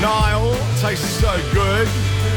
Niall, tastes so good.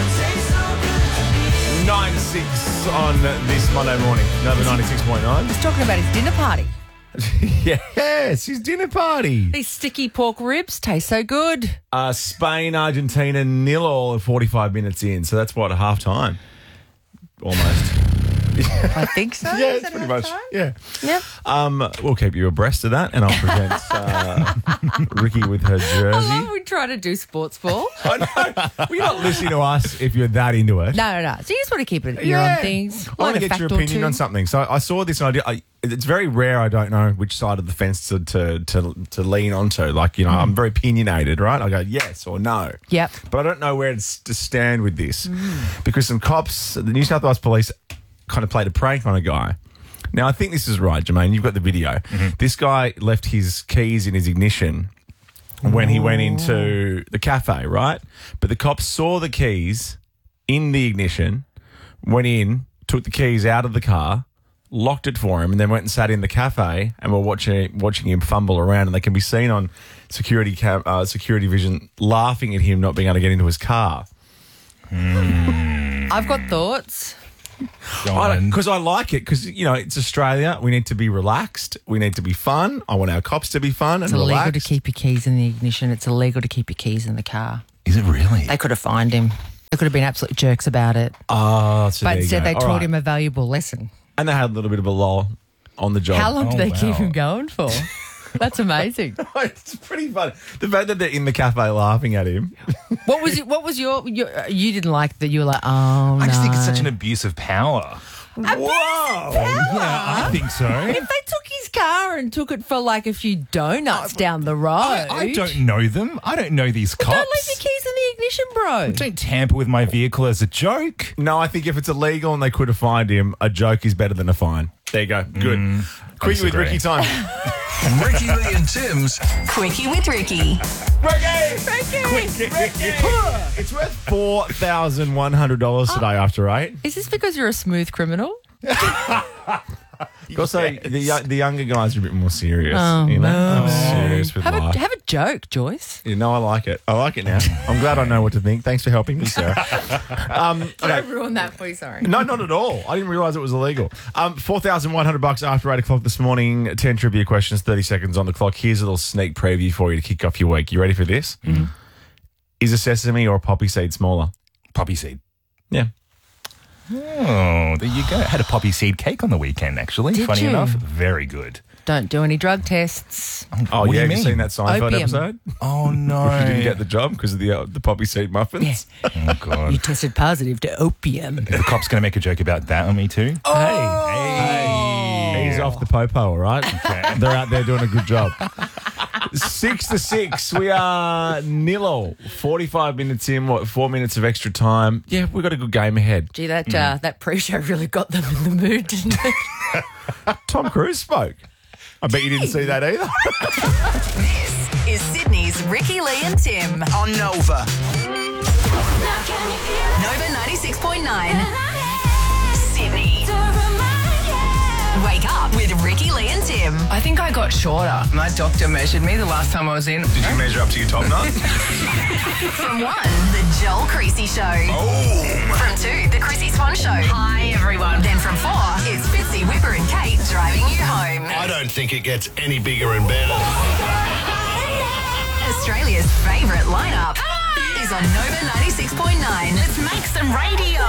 9-6 on this Monday morning. Number 96.9. He's talking about his dinner party. Yes, his dinner party. These sticky pork ribs taste so good. Spain, Argentina, 0-0 at 45 minutes in. So that's what, half time? Almost. I think so. Yeah, Is it's that pretty enough much. time? Yeah. Yep. We'll keep you abreast of that, and I'll present Ricky with her I jersey. love we try to do sports ball. I know. Well, you're not listening to us if you're that into it. No. So you just want to keep it your own things. I want to get your opinion on something. So I saw this idea. It's very rare. I don't know which side of the fence to lean onto. Like, I'm very opinionated, right? I go yes or no. Yep. But I don't know where to stand with this because some cops, the New South Wales Police, kind of played a prank on a guy. Now, I think this is right, Jermaine. You've got the video. Mm-hmm. This guy left his keys in his ignition when he went into the cafe, right? But the cops saw the keys in the ignition, went in, took the keys out of the car, locked it for him, and then went and sat in the cafe and were watching him fumble around. And they can be seen on security vision laughing at him not being able to get into his car. I've got thoughts. Because I like it, because, it's Australia. We need to be relaxed. We need to be fun. I want our cops to be fun and relaxed. It's illegal to keep your keys in the ignition. It's illegal to keep your keys in the car. Is it really? They could have fined him. They could have been absolute jerks about it. Oh, so but instead they taught him a valuable lesson. And they had a little bit of a lull on the job. How long do they keep him going for? That's amazing. It's pretty funny. The fact that they're in the cafe laughing at him. What was your you didn't like that? You were like, oh, I just think it's such an abuse of power. Whoa. Yeah, I think so. If they took his car and took it for like a few donuts down the road. I don't know them. I don't know these cops. Don't leave your keys in the ignition, bro. Don't tamper with my vehicle as a joke. No, I think if it's illegal and they could have fined him, a joke is better than a fine. There you go. Good. Quickie with Ricky time. Ricky Lee and Tim's Quickie with Ricky. Ricky! It's worth $4,100 today after 8. Is this because you're a smooth criminal? Also, the younger guys are a bit more serious. No. Serious with life. Have a joke, Joyce. I like it. I like it now. I'm glad I know what to think. Thanks for helping me, Sarah. Don't ruin that for you, sorry. No, not at all. I didn't realise it was illegal. $4,100 after 8 o'clock this morning. 10 trivia questions, 30 seconds on the clock. Here's a little sneak preview for you to kick off your week. You ready for this? Mm-hmm. Is a sesame or a poppy seed smaller? Poppy seed. Yeah. Oh, there you go. I had a poppy seed cake on the weekend, actually. Did Funny you? enough, very good. Don't do any drug tests. Oh, What do yeah. you Have you mean? seen that Seinfeld Opium. episode? Oh, no. You didn't get the job because of the poppy seed muffins? Yeah. Oh, God. You tested positive to opium. The cop's going to make a joke about that on me too. Hey. Ease off the popo, all right? Okay. They're out there doing a good job. 6-6. We are 0. 45 minutes in, 4 minutes of extra time. Yeah, we've got a good game ahead. Gee, that pre-show really got them in the mood, didn't it? Tom Cruise spoke. I bet you didn't see that either. This is Sydney's Ricky Lee and Tim on Nova. Nova 96.9 Sydney. Wake up with Ricky Lee and Tim. I think I got shorter. My doctor measured me the last time I was in. Did you measure up to your top nut? From 1, the Joel Creasy Show. From 2, the Chrissy Swan Show. Hi, everyone. Then from 4, it's Fitzy, Whipper and Kate driving you home. I don't think it gets any bigger and better. Australia's favourite lineup is on Nova 96.9. Let's make some radio.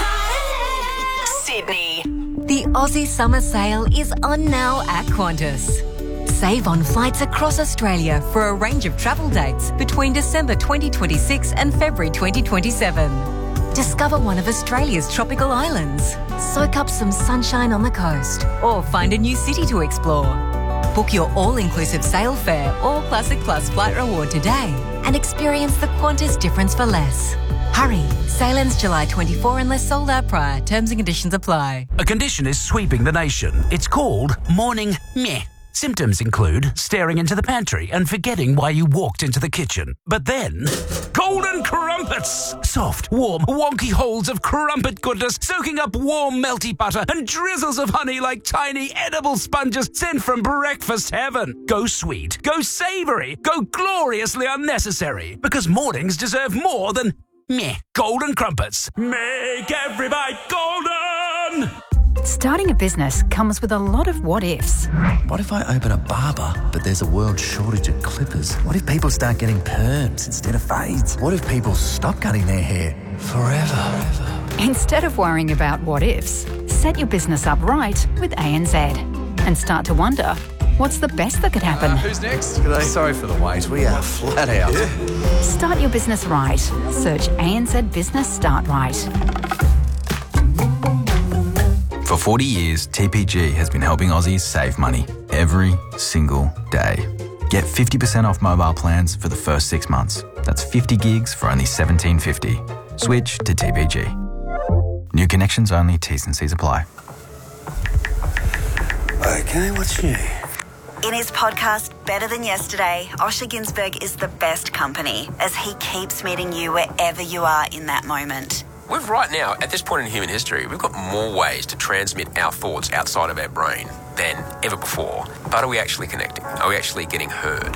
Sydney. The Aussie Summer Sale is on now at Qantas. Save on flights across Australia for a range of travel dates between December 2026 and February 2027. Discover one of Australia's tropical islands, soak up some sunshine on the coast, or find a new city to explore. Book your all-inclusive sail fare or Classic Plus flight reward today and experience the Qantas difference for less. Hurry, sale ends July 24 unless sold out prior. Terms and conditions apply. A condition is sweeping the nation. It's called morning meh. Symptoms include staring into the pantry and forgetting why you walked into the kitchen. But then, golden crumpets! Soft, warm, wonky holes of crumpet goodness soaking up warm, melty butter and drizzles of honey like tiny edible sponges sent from breakfast heaven. Go sweet, go savoury, go gloriously unnecessary. Because mornings deserve more than meh golden crumpets. Make every bite golden! Starting a business comes with a lot of what-ifs. What if I open a barber, but there's a world shortage of clippers? What if people start getting perms instead of fades? What if people stop cutting their hair forever? Instead of worrying about what-ifs, set your business up right with ANZ and start to wonder, what's the best that could happen? Who's next? G'day. Sorry for the wait. We are flat out. Yeah. Start your business right. Search ANZ Business Start Right. For 40 years, TPG has been helping Aussies save money every single day. Get 50% off mobile plans for the first 6 months. That's 50 gigs for only $17.50. Switch to TPG. New connections only, T's and C's apply. Okay, what's new? In his podcast, Better Than Yesterday, Osher Günsberg is the best company as he keeps meeting you wherever you are in that moment. We've right now, at this point in human history, we've got more ways to transmit our thoughts outside of our brain than ever before. But are we actually connecting? Are we actually getting heard?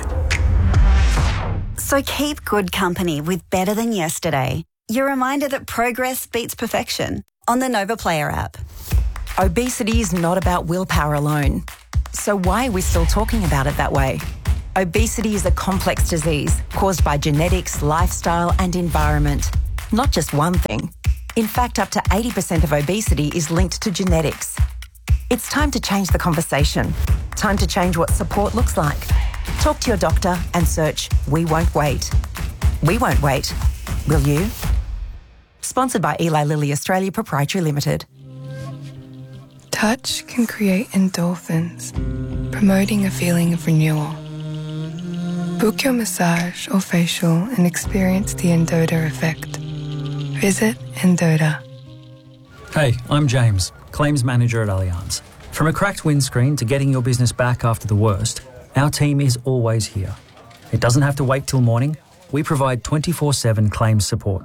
So keep good company with Better Than Yesterday. Your reminder that progress beats perfection on the Nova Player app. Obesity is not about willpower alone. So why are we still talking about it that way? Obesity is a complex disease caused by genetics, lifestyle and environment. Not just one thing. In fact, up to 80% of obesity is linked to genetics. It's time to change the conversation. Time to change what support looks like. Talk to your doctor and search We Won't Wait. We won't wait. Will you? Sponsored by Eli Lilly Australia Proprietary Limited. Touch can create endorphins, promoting a feeling of renewal. Book your massage or facial and experience the Endota effect. Visit Endota. Hey, I'm James, Claims Manager at Allianz. From a cracked windscreen to getting your business back after the worst, our team is always here. It doesn't have to wait till morning. We provide 24/7 claims support.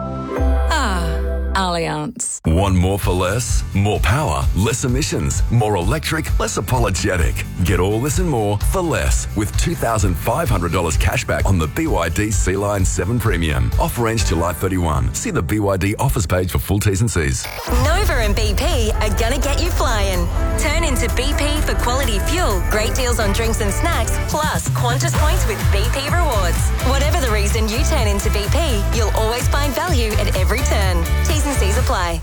Allianz. Want more for less? More power, less emissions, more electric, less apologetic. Get all this and more for less with $2,500 cashback on the BYD Sea-Line 7 Premium. Offer ends July 31. See the BYD offers page for full T's and C's. Nova and BP are gonna get you flying. Turn into BP for quality fuel, great deals on drinks and snacks, plus Qantas points with BP Rewards. Whatever the reason you turn into BP, you'll always find value at every turn. T's and C's apply.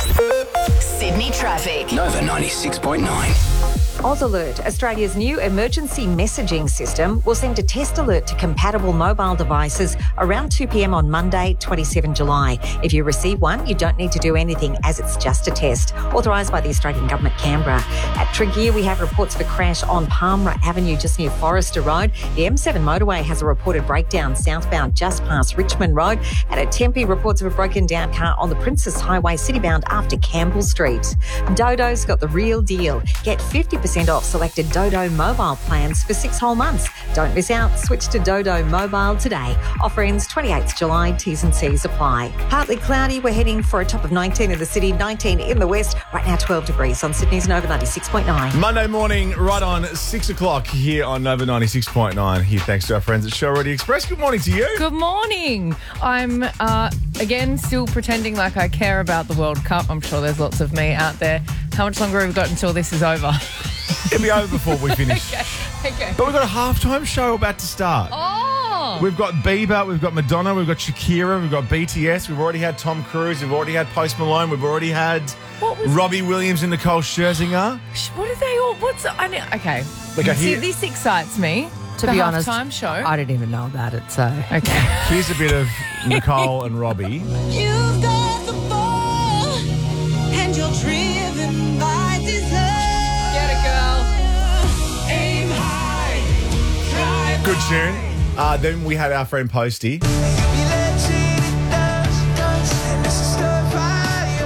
Sydney traffic. Nova 96.9. Oz Alert, Australia's new emergency messaging system, will send a test alert to compatible mobile devices around 2 p.m. on Monday, 27 July. If you receive one, you don't need to do anything as it's just a test. Authorised by the Australian Government, Canberra. At Tregear, we have reports of a crash on Palmer Avenue just near Forrester Road. The M7 motorway has a reported breakdown southbound just past Richmond Road. And at Tempe, reports of a broken down car on the Princess Highway citybound after Campbell Street. Dodo's got the real deal. Get 50% off selected Dodo mobile plans for 6 whole months. Don't miss out. Switch to Dodo Mobile today. Offer ends 28th July. T's and C's apply. Partly cloudy. We're heading for a top of 19 in the city, 19 in the west. Right now 12 degrees on Sydney's Nova 96.9. Monday morning, right on 6 o'clock here on Nova 96.9. Here, thanks to our friends at Show Ready Express. Good morning to you. Good morning. I'm, again, still pretending like I care about the World Cup. I'm sure there's lots of me out there. How much longer have we got until this is over? It'll be over before we finish. Okay. But we've got a halftime show about to start. Oh! We've got Bieber, we've got Madonna, we've got Shakira, we've got BTS, we've already had Tom Cruise, we've already had Post Malone, we've already had Robbie Williams and Nicole Scherzinger. What are they all? Okay. Okay, See, this excites me. To the be honest, halftime show. I didn't even know about it, so. Okay. Here's a bit of Nicole and Robbie. You've got the ball, and you're driven by desire. Get it, girl. Aim high, drive Good tune. Then we had our friend Posty.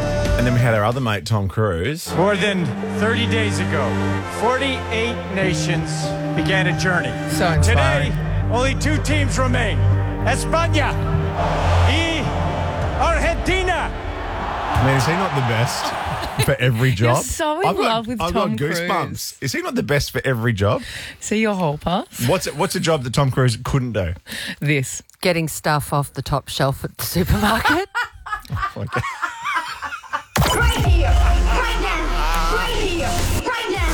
And then we had our other mate, Tom Cruise. More than 30 days ago, 48 nations began a journey. So inspiring. Today, only 2 teams remain. España y Argentina. Man, is he not the best for every job? You're so in love with I've Tom got goosebumps. Cruise. Is he not the best for every job? See your whole pass? What's a job that Tom Cruise couldn't do? This. Getting stuff off the top shelf at the supermarket. Okay. Right here, right now, right here, right now.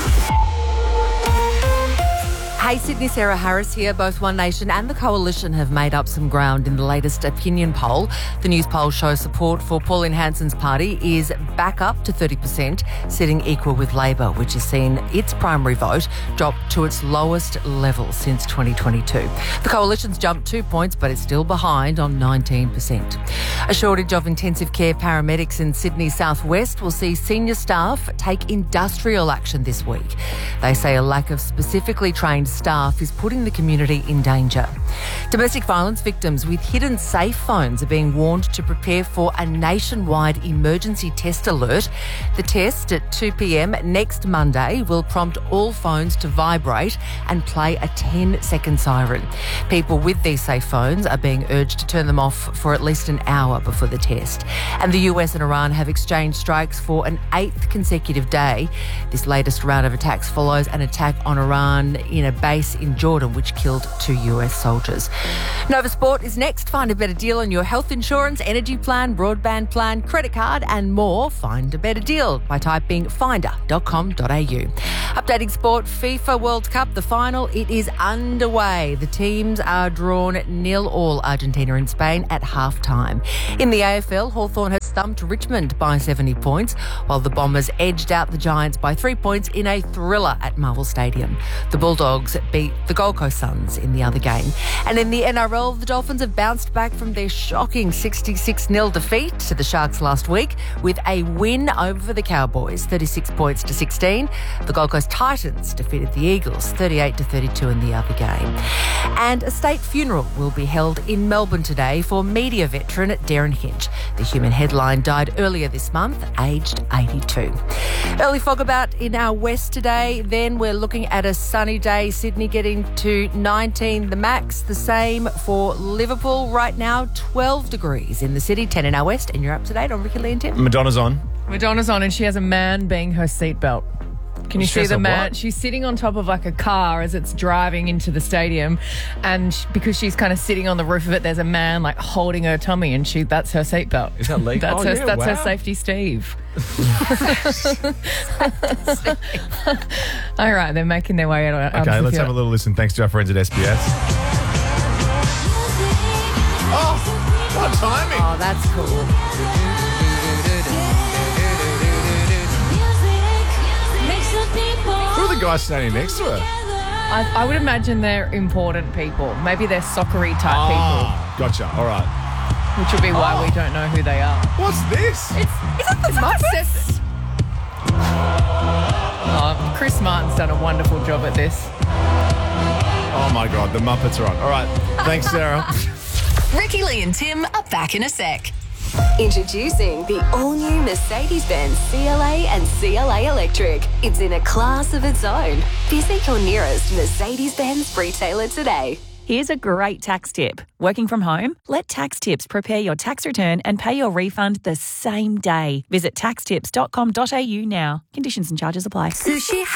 Hey Sydney, Sarah Harris here. Both One Nation and the Coalition have made up some ground in the latest opinion poll. The news poll shows support for Pauline Hanson's party is back up to 30%, sitting equal with Labor, which has seen its primary vote drop to its lowest level since 2022. The Coalition's jumped 2 points, but it's still behind on 19%. A shortage of intensive care paramedics in Sydney southwest will see senior staff take industrial action this week. They say a lack of specifically trained staff is putting the community in danger. Domestic violence victims with hidden safe phones are being warned to prepare for a nationwide emergency test alert. The test at 2 p.m. next Monday will prompt all phones to vibrate and play a 10-second siren. People with these safe phones are being urged to turn them off for at least an hour before the test. And the US and Iran have exchanged strikes for an 8th consecutive day. This latest round of attacks follows an attack on Iran in a base in Jordan, which killed 2 US soldiers. Nova Sport is next. Find a better deal on your health insurance, energy plan, broadband plan, credit card and more. Find a better deal by typing finder.com.au. Updating sport, FIFA World Cup, the final, it is underway. The teams are drawn 0-0 Argentina and Spain at half-time. In the AFL, Hawthorn has thumped Richmond by 70 points, while the Bombers edged out the Giants by 3 points in a thriller at Marvel Stadium. The Bulldogs beat the Gold Coast Suns in the other game. And in the NRL, the Dolphins have bounced back from their shocking 66-0 defeat to the Sharks last week with a win over the Cowboys, 36 points to 16. The Gold Coast Titans defeated the Eagles, 38-32 in the other game. And a state funeral will be held in Melbourne today for media veteran Darren Hinch. The human headline died earlier this month, aged 82. Early fog about in our west today. Then we're looking at a sunny day. Sydney getting to 19 the max. The same for Liverpool. Right now, 12 degrees in the city, 10 in our west. And you're up to date on Ricky Lee and Tim. Madonna's on. Madonna's on and she has a man being her seatbelt. Can you She see has the a man? what? She's sitting on top of like a car as it's driving into the stadium, and because she's kind of sitting on the roof of it, there's a man like holding her tummy, and that's her seatbelt. Is that legal? That's her safety Steve. All right, they're making their way out. Okay, let's have a little listen. Thanks to our friends at SBS. Oh, what timing. Oh, that's cool. Who are the guys standing next to her? I would imagine they're important people. Maybe they're soccery type Gotcha. All right. people, which would be why we don't know who they are. What's this? Is it the Muppets? Oh, Chris Martin's done a wonderful job at this. Oh, my God. The Muppets are on. All right. Thanks, Sarah. Ricky Lee and Tim are back in a sec. Introducing the all-new Mercedes-Benz CLA and CLA Electric. It's in a class of its own. Visit your nearest Mercedes-Benz retailer today. Here's a great tax tip. Working from home? Let Tax Tips prepare your tax return and pay your refund the same day. Visit taxtips.com.au now. Conditions and charges apply. Sushi